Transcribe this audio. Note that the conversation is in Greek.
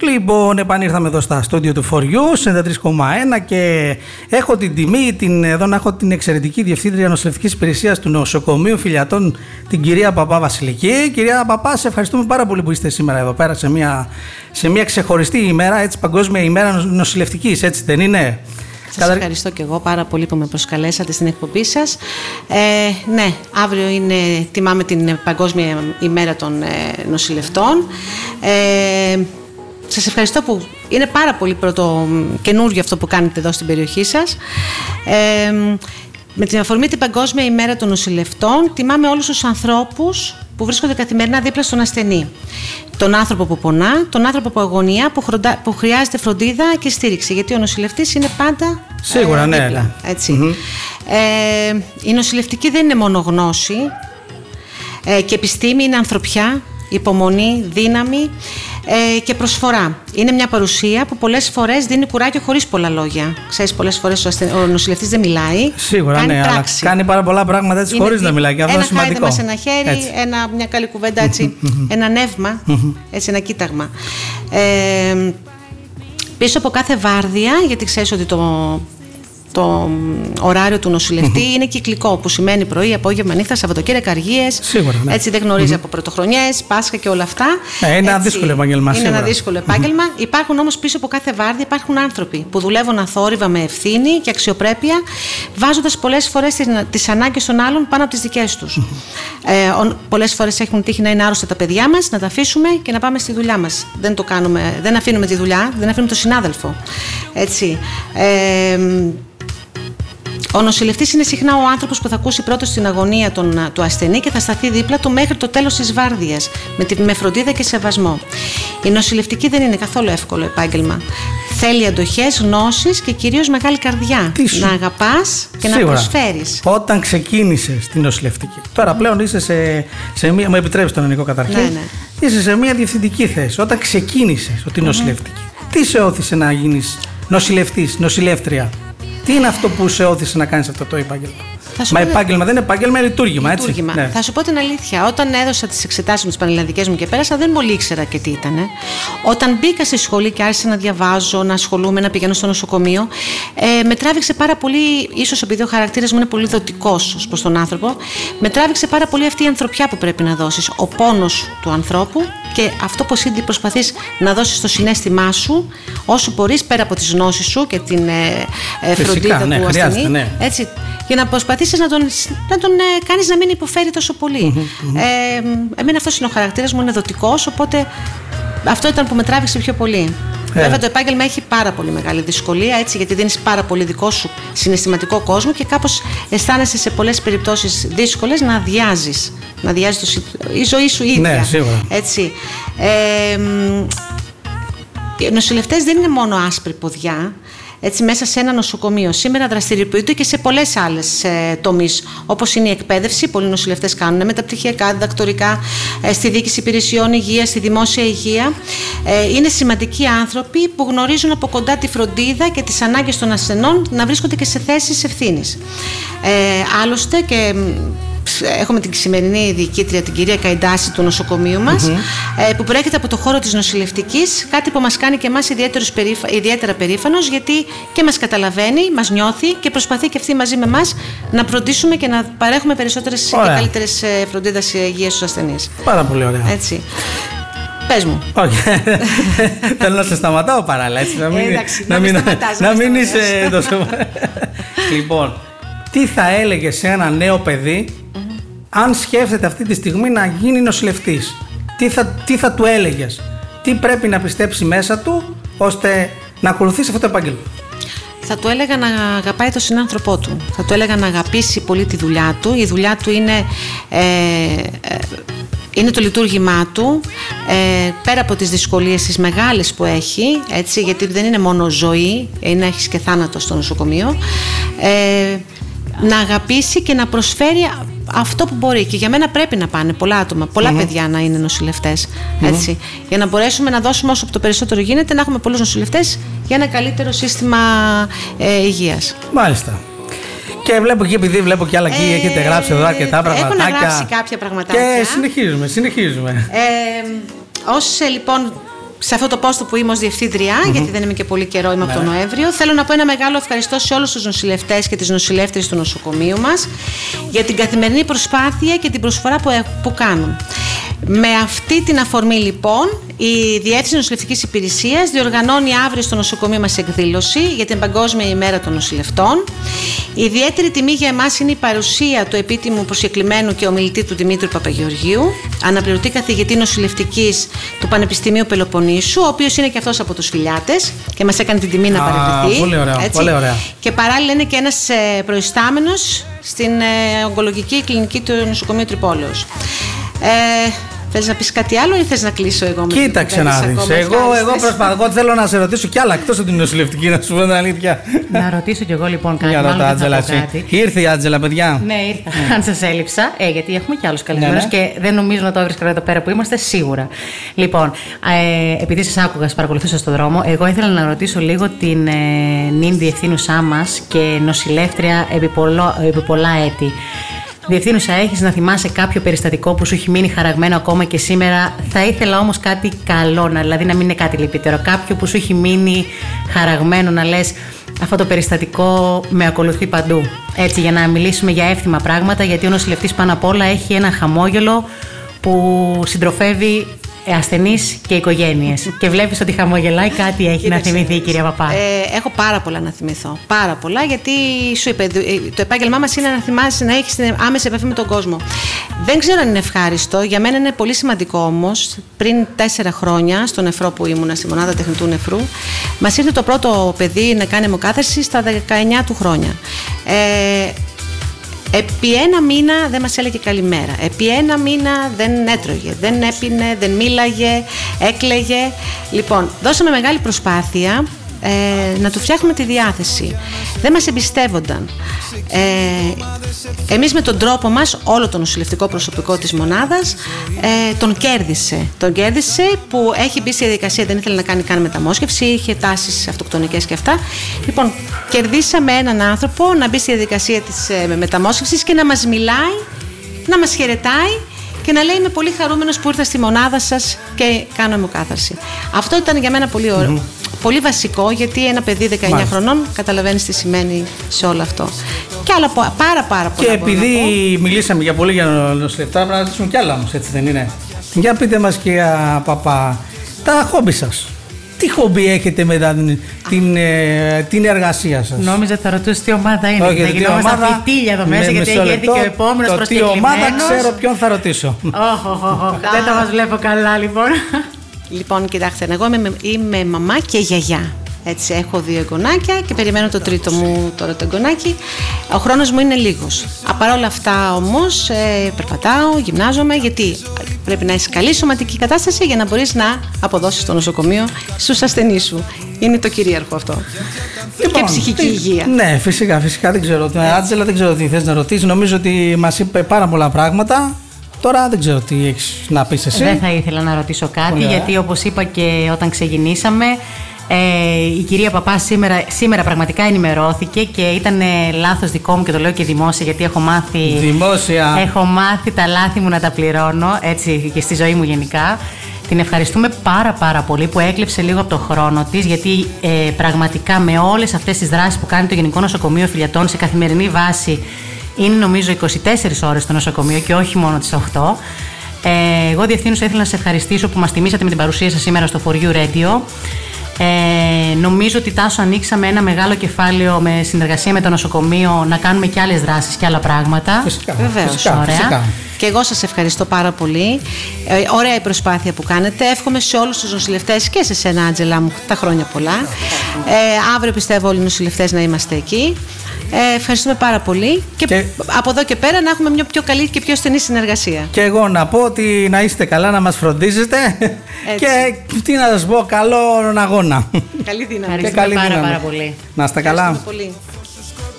Λοιπόν, επανήρθαμε εδώ στα στούντιο του 4U, 93,1 και έχω την τιμή εδώ να έχω την εξαιρετική διευθύντρια νοσηλευτικής υπηρεσίας του Νοσοκομείου Φυλιατών, την κυρία Παπά Βασιλική. Κυρία Παπά, σε ευχαριστούμε πάρα πολύ που είστε σήμερα εδώ πέρα σε μια ξεχωριστή ημέρα, έτσι, Παγκόσμια ημέρα νοσηλευτικής, έτσι δεν είναι? Σας ευχαριστώ και εγώ πάρα πολύ που με προσκαλέσατε στην εκπομπή σας. Ναι, αύριο τιμάμε την Παγκόσμια ημέρα των νοσηλευτών. Σας ευχαριστώ που είναι πάρα πολύ καινούριο αυτό που κάνετε εδώ στην περιοχή σας. Με την αφορμή την Παγκόσμια ημέρα των νοσηλευτών τιμάμε όλους τους ανθρώπους που βρίσκονται καθημερινά δίπλα στον ασθενή. Τον άνθρωπο που πονά, τον άνθρωπο που αγωνία, που χρειάζεται φροντίδα και στήριξη. Γιατί ο νοσηλευτής είναι πάντα σίγουρα, δίπλα, ναι. έτσι. Η νοσηλευτική δεν είναι μόνο γνώση και επιστήμη, είναι ανθρωπιά, υπομονή, δύναμη και προσφορά. Είναι μια παρουσία που πολλές φορές δίνει κουράγιο χωρίς πολλά λόγια. Ξέρεις, πολλές φορές ο νοσηλευτής δεν μιλάει. Σίγουρα, κάνει ναι, αλλά κάνει πάρα πολλά πράγματα έτσι χωρίς να μιλάει. Και αυτό είναι σημαντικό. Ένα χάιδεμα σε ένα χέρι, μια καλή κουβέντα, έτσι, ένα νεύμα, έτσι, ένα κοίταγμα. Πίσω από κάθε βάρδια, γιατί ξέρεις ότι το ωράριο του νοσηλευτή είναι κυκλικό, που σημαίνει πρωί, απόγευμα, νύχτα, Σαββατοκύριακα, αργίες. Σίγουρα, ναι. Έτσι δεν γνωρίζει από πρωτοχρονιές, Πάσχα και όλα αυτά. Είναι ένα δύσκολο επάγγελμα. Είναι ένα δύσκολο επάγγελμα. Υπάρχουν όμως πίσω από κάθε βάρδια υπάρχουν άνθρωποι που δουλεύουν αθόρυβα με ευθύνη και αξιοπρέπεια, βάζοντας πολλές φορές τις ανάγκες των άλλων πάνω από τις δικές τους. Πολλές φορές έχουν τύχει να είναι άρρωστα τα παιδιά μας, να τα αφήσουμε και να πάμε στη δουλειά μας. Δεν αφήνουμε τη δουλειά, δεν αφήνουμε τον συνάδελφο. Έτσι. Ο νοσηλευτής είναι συχνά ο άνθρωπος που θα ακούσει πρώτος την αγωνία του ασθενή και θα σταθεί δίπλα του μέχρι το τέλος της βάρδιας, με φροντίδα και σεβασμό. Η νοσηλευτική δεν είναι καθόλου εύκολο επάγγελμα. Θέλει αντοχές, γνώσεις και κυρίως μεγάλη καρδιά. Να αγαπάς και σίγουρα να προσφέρεις. Όταν ξεκίνησες την νοσηλευτική, τώρα πλέον είσαι σε μία. Μου επιτρέπεις τον ελληνικό καταρχήν. Ναι. Είσαι σε μία διευθυντική θέση. Όταν ξεκίνησες την νοσηλευτική, τι σε όθησε να γίνεις νοσηλευτής, νοσηλεύτρια? Τι είναι αυτό που σε όθησε να κάνεις αυτό το επάγγελμα? Επάγγελμα δεν είναι επάγγελμα, είναι λειτουργήμα. Έτσι. Ναι. Θα σου πω την αλήθεια. Όταν έδωσα τις εξετάσεις μου, τις πανελλαδικές μου και πέρασα, δεν πολύ ήξερα και τι ήταν. Όταν μπήκα στη σχολή και άρχισα να διαβάζω, να ασχολούμαι, να πηγαίνω στο νοσοκομείο, με τράβηξε πάρα πολύ, ίσως επειδή ο χαρακτήρας μου είναι πολύ δοτικός ως προς τον άνθρωπο, με τράβηξε πάρα πολύ αυτή η ανθρωπιά που πρέπει να δώσεις. Ο πόνος του ανθρώπου και αυτό που εσύ προσπαθείς να δώσεις το συναίσθημά σου, όσο μπορείς, πέρα από τις γνώσεις σου και την φροντίδα του ασθενή. Ναι. Έτσι, για να προσπαθήσεις να τον κάνεις να μην υποφέρει τόσο πολύ. Εμένα αυτός είναι ο χαρακτήρας μου, είναι δοτικός, οπότε αυτό ήταν που με τράβηξε πιο πολύ. Βέβαια το επάγγελμα έχει πάρα πολύ μεγάλη δυσκολία, έτσι, γιατί δίνεις πάρα πολύ δικό σου συναισθηματικό κόσμο και κάπως αισθάνεσαι σε πολλές περιπτώσεις δύσκολες να αδειάζεις. Να αδειάζει η ζωή σου ίδια. Ναι, σίγουρα. Έτσι. Οι νοσηλευτές δεν είναι μόνο άσπρη ποδιά. Έτσι, μέσα σε ένα νοσοκομείο. Σήμερα δραστηριοποιούνται και σε πολλές άλλες τομείς, όπως είναι η εκπαίδευση. Πολλοί νοσηλευτές κάνουν μεταπτυχιακά, διδακτορικά, στη διοίκηση υπηρεσιών υγείας, στη δημόσια υγεία. Είναι σημαντικοί άνθρωποι που γνωρίζουν από κοντά τη φροντίδα και τις ανάγκες των ασθενών να βρίσκονται και σε θέσεις ευθύνης. Άλλωστε, και έχουμε την σημερινή διοικήτρια, την κυρία Καϊντάση του νοσοκομείου μας, που προέρχεται από το χώρο της νοσηλευτικής, κάτι που μας κάνει και εμάς ιδιαίτερα περήφανος, γιατί και μας καταλαβαίνει, μας νιώθει και προσπαθεί και αυτή μαζί με εμάς να φροντίσουμε και να παρέχουμε περισσότερες και καλύτερες φροντίδες υγείας στους ασθενείς. Πάρα πολύ ωραία. Έτσι. Πες μου. Θέλω να σε σταματάω παράλληλα, έτσι, να μην είσαι τόσο. Λοιπόν, τι θα έλεγες σε ένα νέο παιδί αν σκέφτεται αυτή τη στιγμή να γίνει νοσηλευτής? Τι θα του έλεγες? Τι πρέπει να πιστέψει μέσα του ώστε να ακολουθήσει αυτό το επάγγελμα? Θα του έλεγα να αγαπάει τον συνάνθρωπό του. Θα του έλεγα να αγαπήσει πολύ τη δουλειά του. Η δουλειά του είναι το λειτουργήμά του, πέρα από τις δυσκολίες τις μεγάλες που έχει, έτσι, γιατί δεν είναι μόνο ζωή, είναι έχεις και θάνατο στο νοσοκομείο, να αγαπήσει και να προσφέρει αυτό που μπορεί. Και για μένα πρέπει να πάνε πολλά άτομα, πολλά παιδιά να είναι νοσηλευτές, έτσι, για να μπορέσουμε να δώσουμε όσο το περισσότερο γίνεται, να έχουμε πολλούς νοσηλευτές για ένα καλύτερο σύστημα υγείας. Μάλιστα. Και βλέπω εκεί, επειδή βλέπω και άλλα εκεί, έχετε γράψει εδώ αρκετά πραγματάκια. Έχω γράψει κάποια πραγματάκια. Και συνεχίζουμε. Ως λοιπόν σε αυτό το πόστο που είμαι ως διευθύντρια, γιατί δεν είμαι και πολύ καιρό, είμαι από τον Νοέμβριο. Θέλω να πω ένα μεγάλο ευχαριστώ σε όλους τους νοσηλευτές και τις νοσηλεύτριες του νοσοκομείου μας για την καθημερινή προσπάθεια και την προσφορά που κάνουν. Με αυτή την αφορμή, λοιπόν, η Διεύθυνση Νοσηλευτικής Υπηρεσίας διοργανώνει αύριο στο νοσοκομείο μας εκδήλωση για την Παγκόσμια ημέρα των νοσηλευτών. Η ιδιαίτερη τιμή για εμάς είναι η παρουσία του επίτιμου προσκεκλημένου και ομιλητή του Δημήτρου Παπαγεωργίου, αναπληρωτή καθηγητή νοσηλευτικής του Πανεπιστημίου Πελοποννήσου, ο οποίος είναι και αυτός από τους Φιλιάτες και μας έκανε την τιμή να παραιτηθεί. Πολύ ωραία, πολύ ωραία. Και παράλληλα είναι και ένας προϊστάμενος στην ογκολογική κλινική του νοσοκομείου Τρυπόλεως. Θες να πεις κάτι άλλο ή θες να κλείσω εγώ? Κοίταξε να δεις. Εγώ προσπαθώ, θέλω να σε ρωτήσω κι άλλα εκτός από την νοσηλευτική, να σου πω την αλήθεια. Να ρωτήσω κι εγώ λοιπόν κάτι. Για ρωτά, Άντζελα. Ήρθε η Άντζελα, παιδιά. Ναι, ήρθα. Αν σας έλειψα, γιατί έχουμε κι άλλους καλεσμένους και δεν νομίζω να το έβρισκα εδώ πέρα που είμαστε σίγουρα. Λοιπόν, επειδή σας άκουγα, σας παρακολουθούσα στον δρόμο, εγώ ήθελα να ρωτήσω λίγο την νυν διευθύνουσά μας και νοσηλεύτρια επί πολλά έτη. Διευθύνουσα, έχεις να θυμάσαι κάποιο περιστατικό που σου έχει μείνει χαραγμένο ακόμα και σήμερα? Θα ήθελα όμως κάτι καλό, δηλαδή να μην είναι κάτι λυπητερό. Κάποιο που σου έχει μείνει χαραγμένο, να λες αυτό το περιστατικό με ακολουθεί παντού. Έτσι, για να μιλήσουμε για εύθυμα πράγματα, γιατί ο νοσηλευτής πάνω απ' όλα έχει ένα χαμόγελο που συντροφεύει ασθενείς και οικογένειες. Και βλέπεις ότι χαμογελάει, κάτι έχει να θυμηθεί η κυρία Παπά. Έχω πάρα πολλά να θυμηθώ. Πάρα πολλά, γιατί σου είπε, το επάγγελμά μας είναι να θυμάσαι, να έχεις άμεση επαφή με τον κόσμο. Δεν ξέρω αν είναι ευχάριστο. Για μένα είναι πολύ σημαντικό όμως. Πριν 4 χρόνια, στο νεφρό που ήμουνα, στη μονάδα τεχνητού νεφρού, μας ήρθε το πρώτο παιδί να κάνει αιμοκάθαρση στα 19 του χρόνια. Επί 1 μήνα δεν μας έλεγε καλημέρα. Επί 1 μήνα δεν έτρωγε, δεν έπινε, δεν μίλαγε, έκλαιγε. Λοιπόν, δώσαμε μεγάλη προσπάθεια να του φτιάχνουμε τη διάθεση. Δεν μας εμπιστεύονταν. Εμείς με τον τρόπο μας, όλο το νοσηλευτικό προσωπικό της μονάδας, τον κέρδισε. Τον κέρδισε που έχει μπει στη διαδικασία, δεν ήθελε να κάνει καν μεταμόσχευση, είχε τάσεις αυτοκτονικές και αυτά. Λοιπόν, κερδίσαμε έναν άνθρωπο να μπει στη διαδικασία της μεταμόσχευσης και να μας μιλάει, να μας χαιρετάει και να λέει είμαι πολύ χαρούμενος που ήρθα στη μονάδα σας και κάνω αιμοκάθαρση. Αυτό ήταν για μένα πολύ ωραίο. Πολύ βασικό, γιατί ένα παιδί 19 χρονών καταλαβαίνεις τι σημαίνει σε όλο αυτό. Και άλλα πάρα πολλά. Και επειδή μιλήσαμε για πολύ για νοσηλευτά, πρέπει να ρωτήσουμε κι άλλα όμως, έτσι δεν είναι? Για πείτε μας, κυρία Παπά, τα χόμπι σας. Τι χόμπι έχετε μετά την εργασία σας? Νόμιζα ότι θα ρωτούσε τι ομάδα είναι. Όχι, θα γινόμαστε φιτίλια εδώ μέσα, γιατί έχει έρθει και ο επόμενος προσκεκλημένος. Τι ομάδα ξέρω ποιον θα ρωτήσω. Δεν το μας βλέπω καλά, λοιπόν. Λοιπόν, κοιτάξτε, εγώ είμαι μαμά και γιαγιά. Έτσι, έχω 2 εγγονάκια και περιμένω το τρίτο μου τώρα το εγγονάκι. Ο χρόνος μου είναι λίγος. Παρ' όλα αυτά όμως περπατάω, γυμνάζομαι, γιατί πρέπει να έχεις καλή σωματική κατάσταση για να μπορείς να αποδώσεις στο νοσοκομείο στους ασθενείς σου. Είναι το κυρίαρχο αυτό. Λοιπόν, και ψυχική υγεία. Ναι, φυσικά, δεν ξέρω. Άντζελα, δεν ξέρω τι θες να ρωτήσεις. Νομίζω ότι μας είπε πάρα πολλά πράγματα. Τώρα δεν ξέρω τι έχεις να πεις εσύ. Δεν θα ήθελα να ρωτήσω κάτι, γιατί όπως είπα και όταν ξεκινήσαμε, η κυρία Παπά σήμερα πραγματικά ενημερώθηκε και ήταν λάθος δικό μου, και το λέω και δημόσια, γιατί έχω μάθει τα λάθη μου να τα πληρώνω, έτσι, και στη ζωή μου γενικά. Την ευχαριστούμε πάρα πολύ που έκλεψε λίγο από το χρόνο της, γιατί πραγματικά με όλες αυτές τις δράσεις που κάνει το Γενικό Νοσοκομείο Φιλιατών σε καθημερινή βάση, είναι νομίζω 24 ώρες στο νοσοκομείο και όχι μόνο τις 8. Εγώ διευθύνουσα, ήθελα να σας ευχαριστήσω που μας τιμήσατε με την παρουσία σας σήμερα στο For You Radio. Νομίζω ότι Τάσο ανοίξαμε ένα μεγάλο κεφάλαιο με συνεργασία με το νοσοκομείο να κάνουμε και άλλες δράσεις και άλλα πράγματα. Βεβαίως. Φυσικά. Και εγώ σας ευχαριστώ πάρα πολύ. Ωραία η προσπάθεια που κάνετε. Εύχομαι σε όλους τους νοσηλευτές και σε σένα, Άντζελα μου, τα χρόνια πολλά. Αύριο πιστεύω όλοι οι νοσηλευτές να είμαστε εκεί. Ευχαριστούμε πάρα πολύ και από εδώ και πέρα να έχουμε μια πιο καλή και πιο στενή συνεργασία. Και εγώ να πω ότι να είστε καλά, να μας φροντίζετε. Και τι να σας πω, καλό αγώνα. Καλή δύναμη. Ευχαριστούμε πάρα πολύ. Να είστε καλά. Πολύ.